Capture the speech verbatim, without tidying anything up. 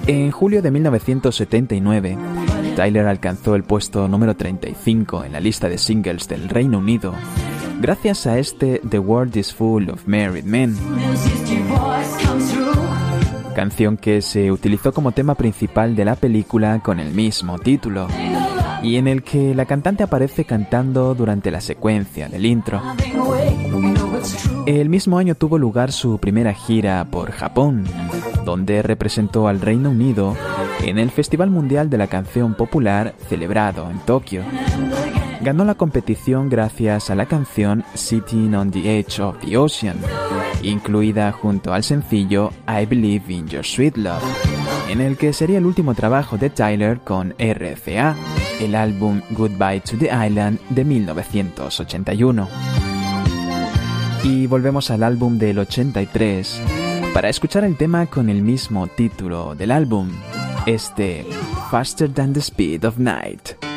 En julio de mil novecientos setenta y nueve, Tyler alcanzó el puesto número treinta y cinco en la lista de singles del Reino Unido, gracias a este The World is Full of Married Men, canción que se utilizó como tema principal de la película con el mismo título, y en el que la cantante aparece cantando durante la secuencia del intro. El mismo año tuvo lugar su primera gira por Japón, donde representó al Reino Unido en el Festival Mundial de la Canción Popular celebrado en Tokio. Ganó la competición gracias a la canción Sitting on the Edge of the Ocean, incluida junto al sencillo I Believe in Your Sweet Love, en el que sería el último trabajo de Tyler con R C A, el álbum Goodbye to the Island de mil novecientos ochenta y uno. Y volvemos al álbum del ochenta y tres para escuchar el tema con el mismo título del álbum, este Faster Than the Speed of Night.